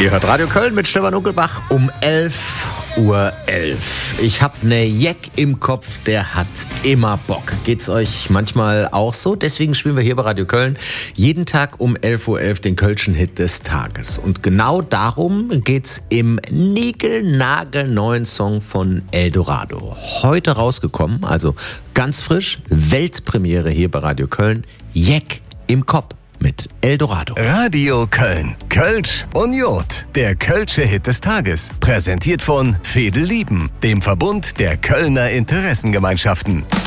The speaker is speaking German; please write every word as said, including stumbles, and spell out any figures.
Ihr hört Radio Köln mit Stefan Uckelbach um elf Uhr elf. Ich hab ne Jeck im Kopf, der hat immer Bock. Geht's euch manchmal auch so? Deswegen spielen wir hier bei Radio Köln jeden Tag um elf Uhr elf den Kölschen Hit des Tages. Und genau darum geht's im niegelnagelneuen Song von Eldorado. Heute rausgekommen, also ganz frisch, Weltpremiere hier bei Radio Köln. Jeck im Kopf mit Eldorado. Radio Köln. Kölsch und Jod. Der Kölsche Hit des Tages. Präsentiert von Veedel Lieben, dem Verbund der Kölner Interessengemeinschaften.